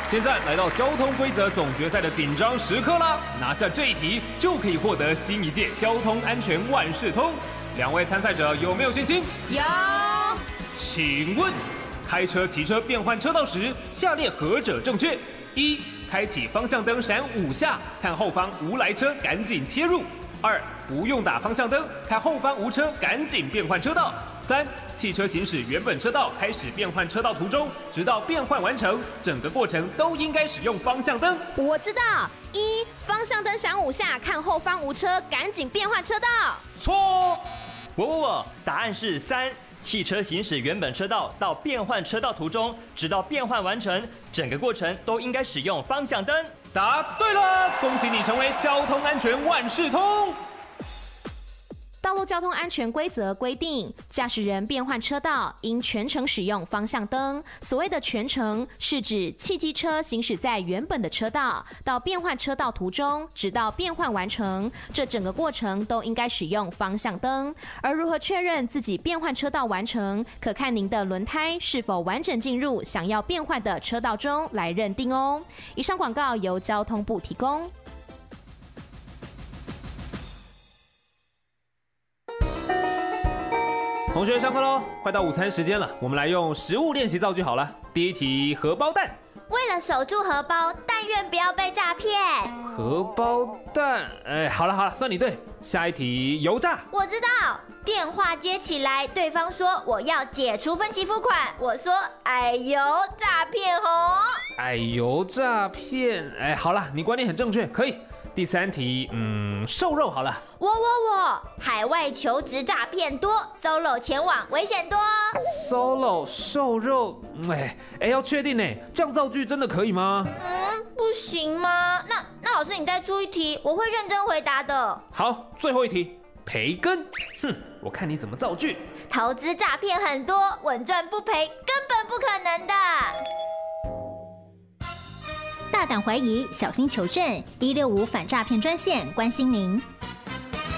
现在来到交通规则总决赛的紧张时刻啦！拿下这一题就可以获得新一届交通安全万事通。两位参赛者有没有信心？ 有。 请问，开车、骑车变换车道时，下列何者正确？1. 开启方向灯闪5下，看后方无来车赶紧切入。2. 不用打方向灯，看后方无车赶紧变换车道。3. 汽车行驶原本车道开始变换车道途中，直到变换完成，整个过程都应该使用方向灯。 我知道，1. 方向灯闪5下，看后方无车赶紧变换车道。 错。 答案是3。汽车行驶原本车道到变换车道途中，直到变换完成，整个过程都应该使用方向灯。 答对了，恭喜你成为交通安全万事通。 道路交通安全规则规定，驾驶人变换车道应全程使用方向灯。所谓的全程，是指汽机车行驶在原本的车道，到变换车道途中，直到变换完成，这整个过程都应该使用方向灯。而如何确认自己变换车道完成，可看您的轮胎是否完整进入想要变换的车道中来认定哦。以上广告由交通部提供。 同学上课喽，快到午餐时间了，我们来用实物练习造句好了。第一题，荷包蛋。 为了守住荷包，但愿不要被诈骗。 荷包蛋，好了，算你对。下一题，油炸。 我知道，电话接起来，对方说我要解除分期付款，我说哎呦，诈骗哦。 哎呦，诈骗，好了，你观念很正确，可以。第三题，瘦肉好了。 我，海外求职诈骗多 ，solo 前往危险多。 solo 瘦肉，要确定呢，这样造句真的可以吗？ 不行吗？那老师你再出一题，我会认真回答的。 好，最后一题，培根。我看你怎么造句。 投资诈骗很多，稳赚不赔根本不可能的。 大胆怀疑，小心求证，165反诈骗专线关心您。